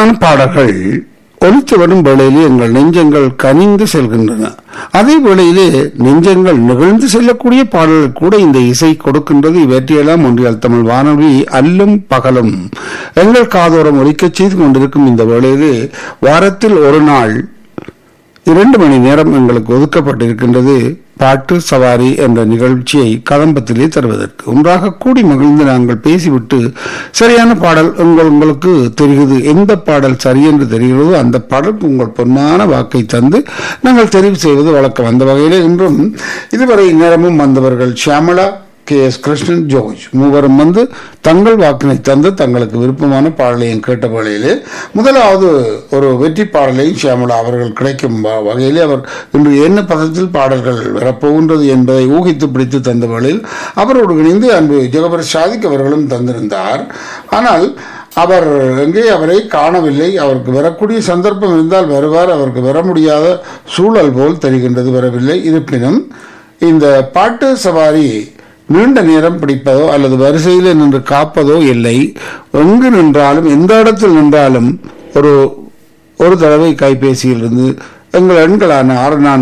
இனிமையான பாடல்கள் ஒலித்து வரும் வேளையிலே எங்கள் நெஞ்சங்கள் கனிந்து செல்கின்றன. அதே வேளையிலே நெஞ்சங்கள் நிகழ்ந்து செல்லக்கூடிய பாடல்கள் கூட இந்த இசை கொடுக்கின்றது. இவற்றையெல்லாம் ஒன்றியால் தமிழ் வானொலி அல்லும் பகலும் எங்கள் காதோரம் ஒலிக்கச் செய்து கொண்டிருக்கும் இந்த வேளையிலே வாரத்தில் ஒரு நாள் 2 மணி நேரம் எங்களுக்கு ஒதுக்கப்பட்டிருக்கின்றது பாட்டு சவாரி என்ற நிகழ்ச்சியை கதம்பத்திலே தருவதற்கு. ஒன்றாக கூடி மகிழ்ந்து நாங்கள் பேசிவிட்டு சரியான பாடல் உங்களுக்கு தெரிகிறது, எந்த பாடல் சரி என்று தெரிகிறதோ அந்த பாடலுக்கு உங்கள் பொன்னான வாக்கை தந்து நாங்கள் தெரிவு செய்வது வழக்கம். அந்த வகையில் இன்றும் இதுவரை நேரமும் வந்தவர்கள் ஷியாமளா, KS கிருஷ்ணன், ஜோர்ஜ் மூவரும் வந்து தங்கள் வாக்கினை தந்து தங்களுக்கு விருப்பமான பாடலையும் கேட்ட வேளையிலே முதலாவது ஒரு வெற்றி பாடலையும் ஷியாமளா அவர்கள் கிடைக்கும் வகையிலே அவர் இன்று என்ன பதத்தில் பாடல்கள் வரப்போகின்றது என்பதை ஊகித்து பிடித்து தந்த வேளையில் அவரோடு இணைந்து அன்பு ஜெகபர் சாதிக் அவர்களும் தந்திருந்தார். ஆனால் அவர் எங்கே அவரை காணவில்லை. அவருக்கு வரக்கூடிய சந்தர்ப்பம் இருந்தால் வருவார், அவருக்கு வர முடியாத சூழல் போல் தெரிகின்றது, வரவில்லை. இருப்பினும் இந்த பாட்டு சவாரி நீண்ட நேரம் பிடிப்பதோ அல்லது வரிசையில் நின்று காப்பதோ இல்லை. எங்கு நின்றாலும் எந்த இடத்தில் நின்றாலும் ஒரு தடவை கைபேசியிலிருந்து எங்கள் எண்களான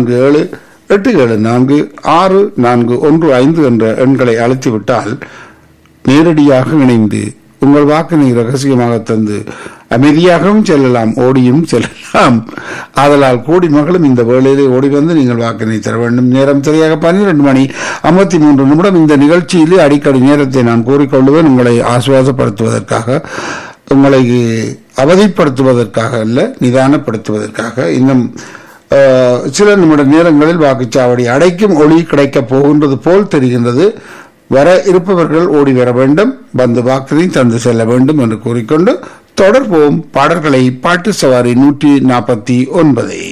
647-874-6415 என்ற எண்களை அழைத்துவிட்டால் நேரடியாக இணைந்து உங்கள் வாக்கினை ரகசியமாக தந்து அமைதியாகவும் செல்லலாம், ஓடியும் செல்லலாம். ஆதலால் கூடி மகளும் இந்த வேளையிலே ஓடி வந்து நீங்கள் வாக்கினை தர வேண்டும். நேரம் சரியாக 12:53. இந்த நிகழ்ச்சியிலே அடிக்கடி நேரத்தை நான் கூறிக்கொள்வேன், உங்களை ஆசுவாசப்படுத்துவதற்காக, உங்களை அவதிப்படுத்துவதற்காக அல்ல, நிதானப்படுத்துவதற்காக. இன்னும் சில நிமிட நேரங்களில் வாக்குச்சாவடி அடைக்கும் ஒளி கிடைக்கப் போகின்றது போல் தெரிகின்றது. வர இருப்பவர்கள் ஓடி வர வேண்டும், வந்து வாக்கினை தந்து செல்ல வேண்டும் என்று கூறிக்கொண்டு தொடர்போம் பாடல்களை. பாட்டு சவாரி 149.